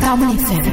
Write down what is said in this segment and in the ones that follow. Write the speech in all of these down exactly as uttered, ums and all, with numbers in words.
Tamil F M.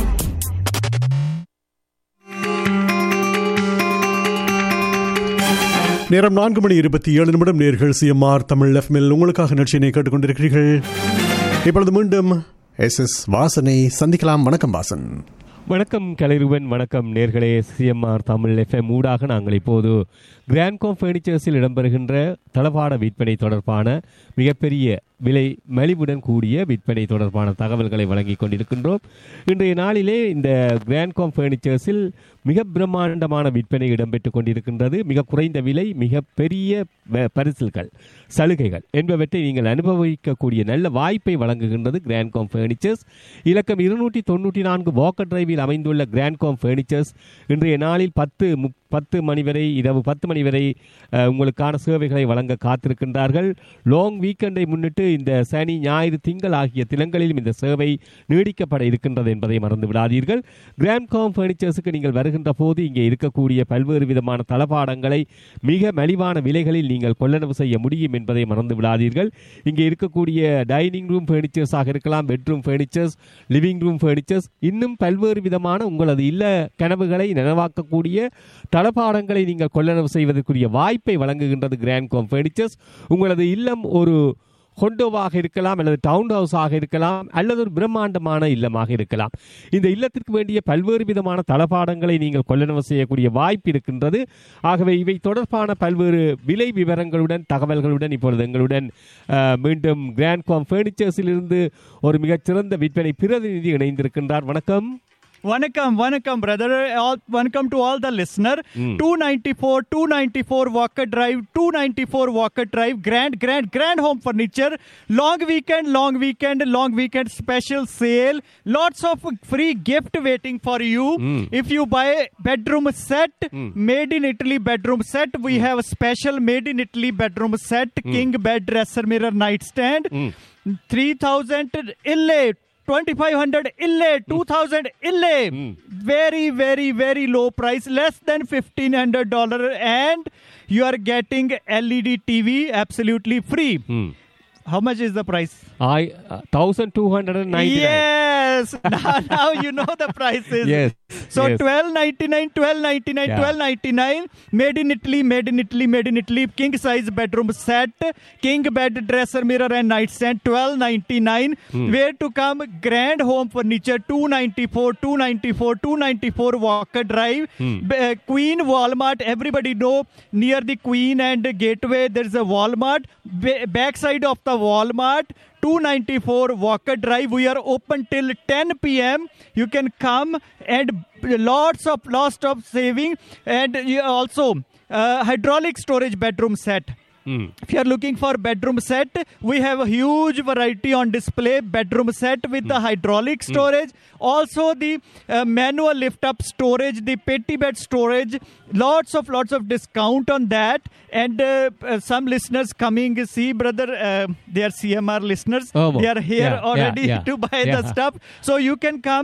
நேரம் நான்கு மணி இருபத்தி ஏழு நிமிடம். நேர்கள் சிஎம்ஆர் தமிழ் எஃப்எம்மில் உங்களுக்காக நிகழ்ச்சியினை கேட்டுக்கொண்டிருக்கிறீர்கள். இப்பொழுது மீண்டும் எஸ் எஸ் வாசனை சந்திக்கலாம். வணக்கம் வாசன். வணக்கம் கலைருவன். வணக்கம் நேர்களே. சிஎம்ஆர் தமிழ் எஃப்எம் ஊடாக நாங்கள் இப்போது கிராண்ட்காம் ஃபர்னிச்சர்ஸில் இடம்பெறுகின்ற தளபாட விற்பனை தொடர்பான மிகப்பெரிய விலை மலிவுடன் கூடிய விற்பனை தொடர்பான தகவல்களை வழங்கி கொண்டிருக்கின்றோம். இன்றைய நாளிலே இந்த கிராண்ட்காம் ஃபர்னிச்சர்ஸில் மிக பிரம்மாண்டமான விற்பனை இடம்பெற்றுக் கொண்டிருக்கின்றது. மிக குறைந்த விலை, மிக பெரிய பரிசில்கள், சலுகைகள் என்பவற்றை நீங்கள் அனுபவிக்கக்கூடிய நல்ல வாய்ப்பை வழங்குகின்றது கிராண்ட்காம் ஃபர்னிச்சர்ஸ். இலக்கம் இருநூற்றி தொண்ணூற்றி நான்கு வாக்கர் டிரைவில் அமைந்துள்ள கிராண்ட்காம் ஃபர்னிச்சர்ஸ் இன்றைய நாளில் பத்து பத்து மணி வரை, இரவு பத்து மணி வரை உங்களுக்கான சேவைகளை வழங்க காத்திருக்கின்றார்கள். லாங் வீக்கெண்டை முன்னிட்டு இந்த சனி, ஞாயிறு, திங்கள் ஆகிய தினங்களிலும் இந்த சேவை நீடிக்கப்பட இருக்கின்றது என்பதை மறந்து விடாதீர்கள். கிராண்ட்காம் ஃபர்னிச்சர்ஸுக்கு நீங்கள் வருகின்ற போது இங்கே இருக்கக்கூடிய பல்வேறு விதமான தளபாடங்களை மிக மலிவான விலைகளில் நீங்கள் கொள்ளளவு செய்ய முடியும் என்பதை மறந்து விடாதீர்கள். இங்கே இருக்கக்கூடிய டைனிங் ரூம் ஃபர்னிச்சர்ஸாக இருக்கலாம், bedroom furnitures, living room furnitures, இன்னும் பல்வேறு விதமான உங்களது இல்ல கனவுகளை நனவாக்கக்கூடிய தளபாடங்களை நீங்கள் கொள்ளளவு செய்வதற்குரிய வாய்ப்பை வழங்குகின்றது கிராண்ட்காம் ஃபர்னிச்சர்ஸ். உங்களது இல்லம் ஒரு கொண்டோவாக இருக்கலாம், அல்லது டவுன் ஹவுஸாக இருக்கலாம், அல்லது ஒரு பிரம்மாண்டமான இல்லமாக இருக்கலாம். இந்த இல்லத்திற்கு வேண்டிய பல்வேறு விதமான தளபாடங்களை நீங்கள் கொள்ளளவு செய்யக்கூடிய வாய்ப்பு இருக்கின்றது. ஆகவே இவை தொடர்பான பல்வேறு விலை விவரங்களுடன், தகவல்களுடன் இப்பொழுது எங்களுடன் மீண்டும் கிராண்ட்காம் ஃபர்னிச்சர்ஸிலிருந்து ஒரு மிகச்சிறந்த விற்பனை பிரதிநிதி இணைந்திருக்கின்றார். வணக்கம். Vanakkam, vanakkam, brother. All, welcome to all the listener. Mm. two ninety-four, two ninety-four Walker Drive, two ninety-four Walker Drive, grand, grand, grand home furniture. Long weekend, long weekend, long weekend special sale. Lots of free gift waiting for you. Mm. If you buy bedroom set, mm. made in Italy bedroom set, we mm. have a special made in Italy bedroom set, mm. king bed, dresser, mirror, nightstand, mm. three thousand ille. twenty-five hundred ille, two thousand ille, mm. very, very, very low price, less than fifteen hundred dollars, and you are getting L E D T V absolutely free. Mm. How much is the price? I uh, one thousand two hundred ninety-nine. Yes. now, now you know the prices. Yes. So yes. twelve ninety-nine, twelve ninety-nine, yeah. twelve ninety-nine. Made in Italy, made in Italy, made in Italy. King size bedroom set, king bed, dresser, mirror, and nightstand. twelve ninety-nine. Hmm. Where to come? Grand Home Furniture. two ninety-four, two ninety-four, two ninety-four Walker Drive. Hmm. B- Queen Walmart. Everybody know near the Queen and Gateway there is a Walmart. B- backside of the Walmart, two ninety-four Walker Drive. We are open till ten p.m. You can come and lots of lots of saving, and also uh, hydraulic storage bedroom set. Mm. If you are looking for bedroom set, we have a huge variety on display. Bedroom set with mm. the hydraulic storage, mm. also the uh, manual lift up storage, the petty bed storage. Lots of lots of discount on that. And uh, uh, some listeners coming, see brother, uh, they are C M R listeners. Oh, they are here yeah, already yeah, yeah, to buy yeah. the stuff. So you can come